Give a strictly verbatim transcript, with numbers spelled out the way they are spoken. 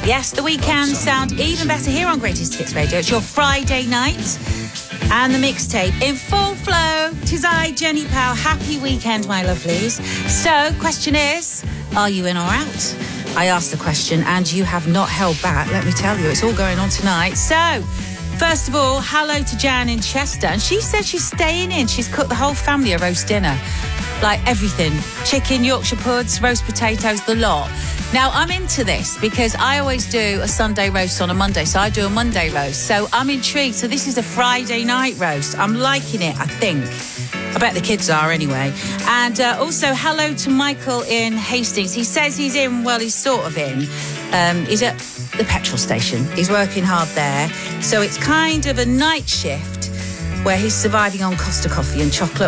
Yes, the weekends sound even better here on Greatest Hits Radio. It's your Friday night and the mixtape in full flow. 'Tis I, Jenny Powell. Happy weekend, my lovelies. So, question is, are you in or out? I asked the question and you have not held back. Let me tell you, it's all going on tonight. So, first of all, hello to Jan in Chester. And she said she's staying in. She's cooked the whole family a roast dinner. Like everything. Chicken, Yorkshire puds, roast potatoes, the lot. Now, I'm into this because I always do a Sunday roast on a Monday. So I do a Monday roast. So I'm intrigued. So this is a Friday night roast. I'm liking it, I think. I bet the kids are anyway. And uh, also, hello to Michael in Hastings. He says he's in, well, he's sort of in. Um, he's at the petrol station. He's working hard there. So it's kind of a night shift where he's surviving on Costa coffee and chocolate.